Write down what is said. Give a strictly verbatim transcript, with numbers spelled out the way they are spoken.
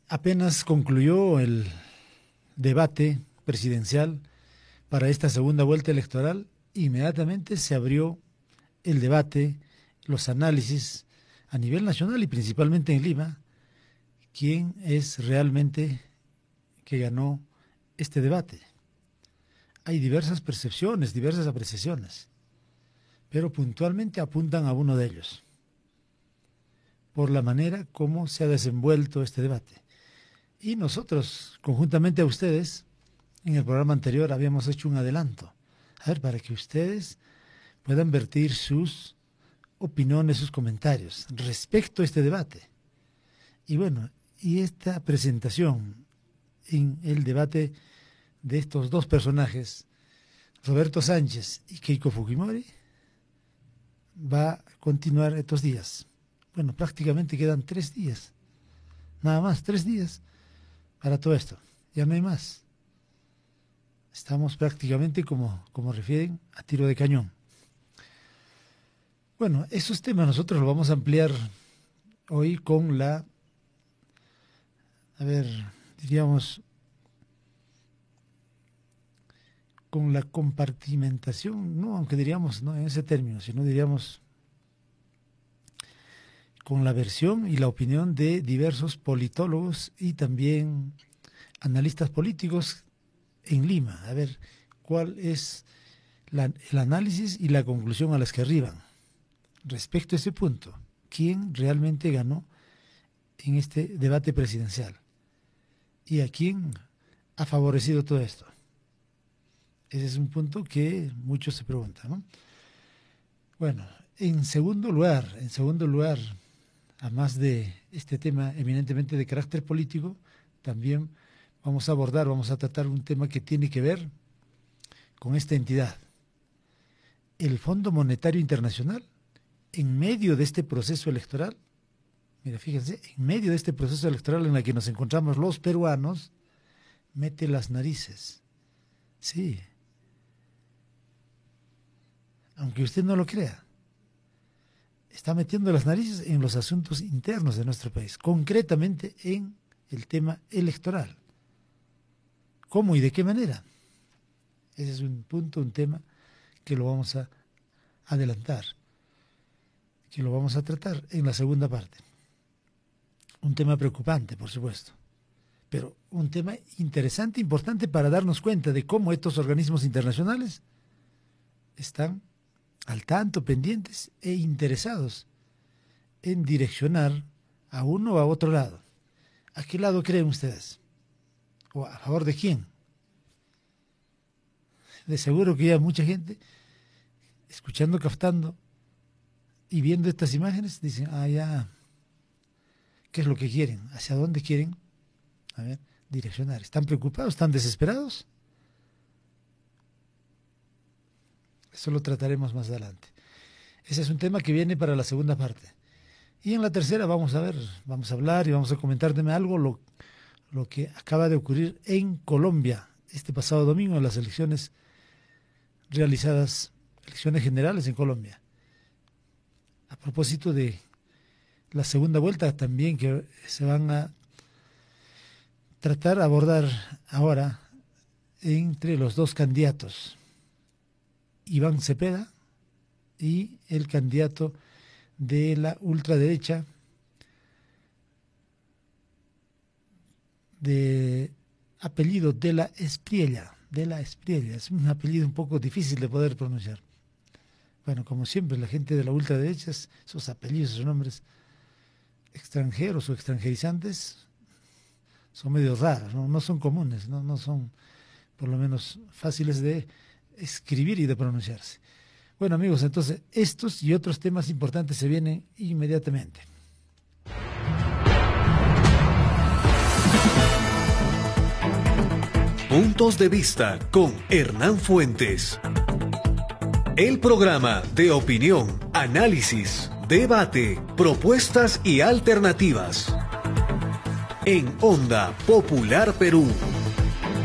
Apenas concluyó el debate presidencial para esta segunda vuelta electoral, inmediatamente se abrió el debate, los análisis a nivel nacional y principalmente en Lima, quién es realmente que ganó este debate. Hay diversas percepciones, diversas apreciaciones, pero puntualmente apuntan a uno de ellos, por la manera como se ha desenvuelto este debate. Y nosotros, conjuntamente a ustedes, en el programa anterior habíamos hecho un adelanto, a ver, para que ustedes puedan vertir sus opiniones, sus comentarios respecto a este debate. Y bueno, y esta presentación en el debate de estos dos personajes, Roberto Sánchez y Keiko Fujimori, va a continuar estos días. Bueno, prácticamente quedan tres días, nada más, tres días para todo esto, ya no hay más. Estamos prácticamente, como, como refieren, a tiro de cañón. Bueno, esos temas nosotros los vamos a ampliar hoy con la, a ver, diríamos, con la compartimentación, no, aunque diríamos, no en ese término, sino diríamos con la versión y la opinión de diversos politólogos y también analistas políticos en Lima. A ver, cuál es la, el análisis y la conclusión a las que arriban respecto a ese punto. ¿Quién realmente ganó en este debate presidencial? ¿Y a quién ha favorecido todo esto? Ese es un punto que muchos se preguntan, ¿no? Bueno, en segundo lugar, en segundo lugar, además de este tema eminentemente de carácter político, también vamos a abordar, vamos a tratar un tema que tiene que ver con esta entidad. El Fondo Monetario Internacional, en medio de este proceso electoral, mira, fíjense, en medio de este proceso electoral en el que nos encontramos los peruanos, mete las narices. Sí. Aunque usted no lo crea, está metiendo las narices en los asuntos internos de nuestro país, concretamente en el tema electoral. ¿Cómo y de qué manera? Ese es un punto, un tema que lo vamos a adelantar, que lo vamos a tratar en la segunda parte. Un tema preocupante, por supuesto, pero un tema interesante, importante para darnos cuenta de cómo estos organismos internacionales están al tanto, pendientes e interesados en direccionar a uno o a otro lado. ¿A qué lado creen ustedes? ¿O a favor de quién? De seguro que ya mucha gente, escuchando, captando y viendo estas imágenes, dicen, ah, ya, ¿qué es lo que quieren? ¿Hacia dónde quieren? A ver, direccionar. ¿Están preocupados? ¿Están desesperados? Eso lo trataremos más adelante. Ese es un tema que viene para la segunda parte. Y en la tercera vamos a ver, vamos a hablar y vamos a comentar de algo, lo, lo que acaba de ocurrir en Colombia este pasado domingo en las elecciones realizadas, elecciones generales en Colombia. A propósito de la segunda vuelta también que se van a tratar, a abordar ahora entre los dos candidatos, Iván Cepeda y el candidato de la ultraderecha de apellido de la Espriella, de la Espriella, es un apellido un poco difícil de poder pronunciar. Bueno, como siempre, la gente de la ultraderecha, esos apellidos, esos nombres extranjeros o extranjerizantes, son medio raros, no, no son comunes, no, no son por lo menos fáciles de escribir y de pronunciarse. Bueno, amigos, entonces estos y otros temas importantes se vienen inmediatamente. Puntos de vista con Hernán Fuentes. El programa de opinión, análisis, debate, propuestas y alternativas. En Onda Popular Perú.